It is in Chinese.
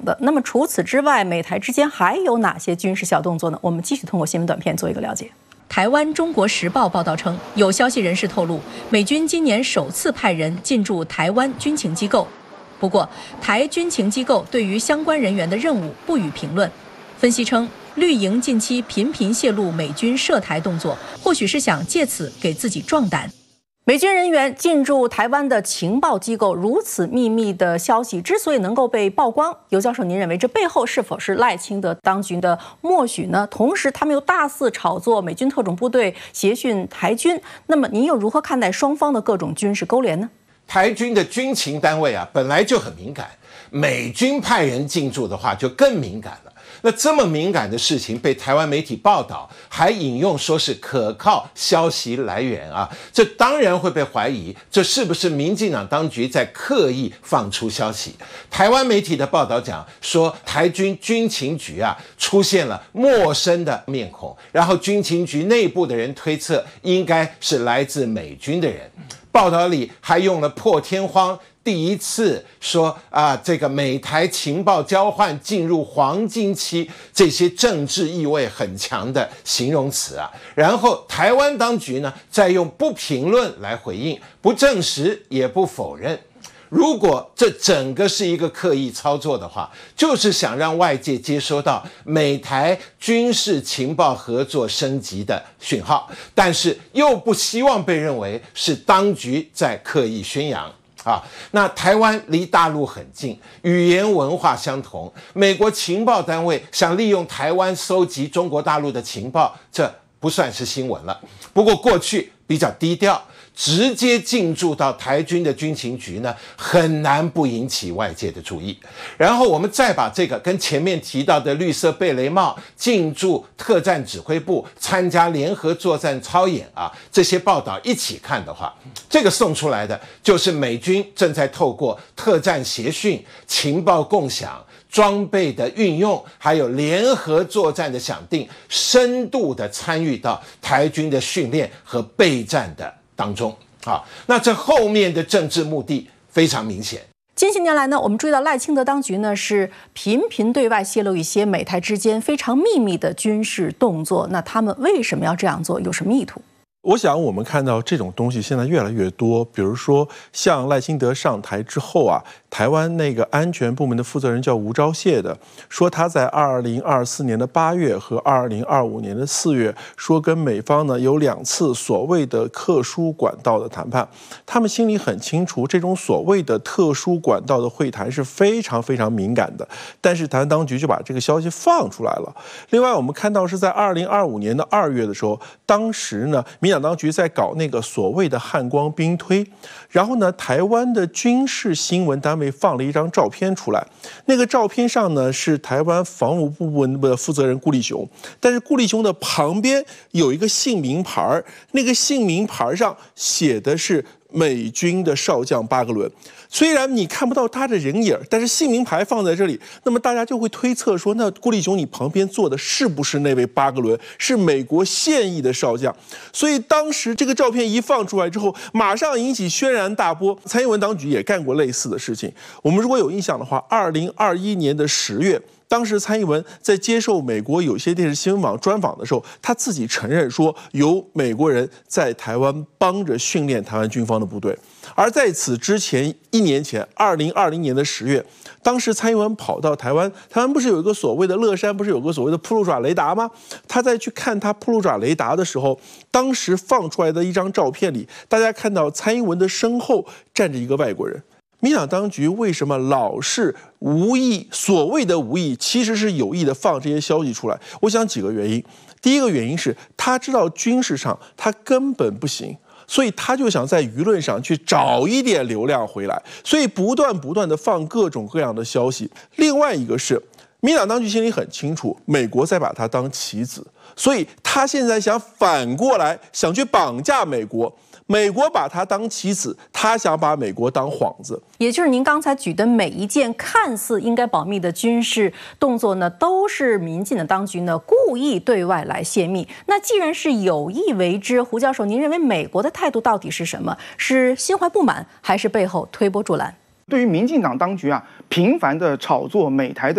的。那么除此之外，美台之间还有哪些军事小动作呢？我们继续通过新闻短片做一个了解。台湾《中国时报》报道称，有消息人士透露，美军今年首次派人进驻台湾军情机构。不过，台军情机构对于相关人员的任务不予评论。分析称，绿营近期频频泄露美军涉台动作，或许是想借此给自己壮胆。美军人员进驻台湾的情报机构如此秘密的消息之所以能够被曝光，尤教授，您认为这背后是否是赖清德当局的默许呢？同时，他们又大肆炒作美军特种部队协训台军，那么您又如何看待双方的各种军事勾连呢？ 台军的军情单位本来就很敏感，美军派人进驻的话就更敏感了。那这么敏感的事情被台湾媒体报道，还引用说是可靠消息来源这当然会被怀疑，这是不是民进党当局在刻意放出消息？台湾媒体的报道讲说，台军军情局出现了陌生的面孔，然后军情局内部的人推测应该是来自美军的人。报道里还用了破天荒第一次说这个美台情报交换进入黄金期，这些政治意味很强的形容词然后台湾当局呢，再用不评论来回应，不证实也不否认。如果这整个是一个刻意操作的话，就是想让外界接收到美台军事情报合作升级的讯号，但是又不希望被认为是当局在刻意宣扬。那台湾离大陆很近，语言文化相同，美国情报单位想利用台湾搜集中国大陆的情报，这不算是新闻了。不过过去比较低调，直接进驻到台军的军情局呢，很难不引起外界的注意。然后我们再把这个跟前面提到的绿色贝雷帽进驻特战指挥部参加联合作战操演这些报道一起看的话，这个送出来的就是美军正在透过特战协训、情报共享、装备的运用，还有联合作战的想定，深度的参与到台军的训练和备战的当中。那这后面的政治目的非常明显。 近些年来呢，我们注意到赖清德当局呢是频频对外泄露一些美台之间非常秘密的军事动作。那他们为什么要这样做？有什么意图？ 我想我们看到这种东西现在越来越多，比如说像赖清德上台之后台湾那个安全部门的负责人叫吴钊燮的，说他在2024年的8月和2025年的4月，说跟美方呢有2次所谓的特殊管道的谈判。他们心里很清楚，这种所谓的特殊管道的会谈是非常非常敏感的，但是台湾当局就把这个消息放出来了。另外，我们看到是在2025年的2月的时候，当时呢，民进党当局在搞那个所谓的汉光兵推，然后呢，台湾的军事新闻单位放了一张照片出来，那个照片上呢是台湾防务部门的负责人顾立雄，但是顾立雄的旁边有一个姓名牌，那个姓名牌上写的是美军的少将巴格伦。虽然你看不到他的人影，但是姓名牌放在这里，那么大家就会推测说，那顾立雄你旁边坐的是不是那位巴格伦，是美国现役的少将？所以当时这个照片一放出来之后，马上引起轩然大波。蔡英文当局也干过类似的事情。我们如果有印象的话，2021年的10月。当时蔡英文在接受美国有些电视新闻网专访的时候，他自己承认说有美国人在台湾帮着训练台湾军方的部队。而在此之前1年前，2020年的10月，当时蔡英文跑到台湾，台湾不是有一个所谓的乐山，不是有个所谓的铺路爪雷达吗？他在去看他铺路爪雷达的时候，当时放出来的一张照片里，大家看到蔡英文的身后站着一个外国人。民进党当局为什么老是无意，所谓的无意，其实是有意的放这些消息出来？我想几个原因。第一个原因是他知道军事上他根本不行，所以他就想在舆论上去找一点流量回来，所以不断的放各种各样的消息。另外一个是民进党当局心里很清楚，美国在把他当棋子，所以他现在想反过来想去绑架美国。美国把他当棋子，他想把美国当幌子。 也就是您刚才举的每一件看似应该保密的军事动作呢，都是民进的当局呢故意对外来泄密。那既然是有意为之，胡教授，您认为美国的态度到底是什么？是心怀不满，还是背后推波助澜？ 对于民进党当局频繁的炒作美台的